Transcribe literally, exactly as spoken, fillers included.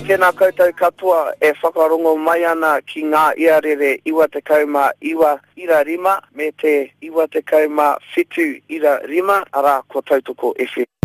Tēnā koutou katoa e whakarongo mai ana ki ngā iarere iwa te kauma iwa ira rima me te iwa te kauma whitu ira rima ara ko tautoko F M.